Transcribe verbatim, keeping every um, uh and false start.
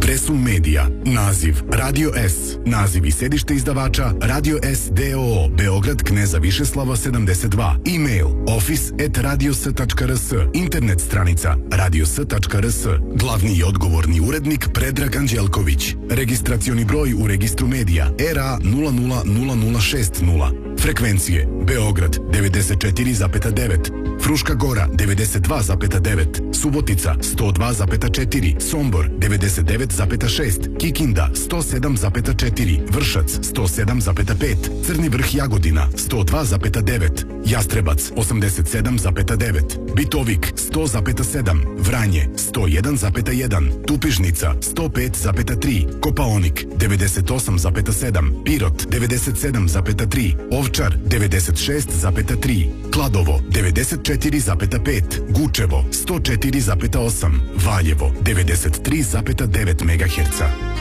Presum Media. Naziv Radio S. Naziv i sedište izdavača Radio S D O O Beograd Kneza Višeslava sedamdeset dva. E-mail office at radios tačka r s. Internet stranica radios tačka r s. Glavni i odgovorni urednik Predrag Anđelković. Registracioni broj u registru medija R A nula nula nula nula šest nula. Frekvencije Beograd devedeset četiri zarez devet, Fruška Gora devedeset dva zarez devet, Subotica sto dva zarez četiri, Sombor devedeset devet zarez šest, Kikinda sto sedam zarez četiri, Vršac sto sedam zarez pet, Crni Vrh Jagodina sto dva zarez devet, Jastrebac osamdeset sedam zarez devet, Bitovik sto zarez sedam, Vranje sto jedan zarez jedan, Tupižnica sto pet zarez tri, Kopaonik devedeset osam zarez sedam, Pirot devedeset sedam zarez tri, Ovčar devedeset šest zarez tri, Kladovo devedeset četiri zarez pet, Gučevo sto četiri zarez osam, Valjevo devedeset tri zarez devet megaherca.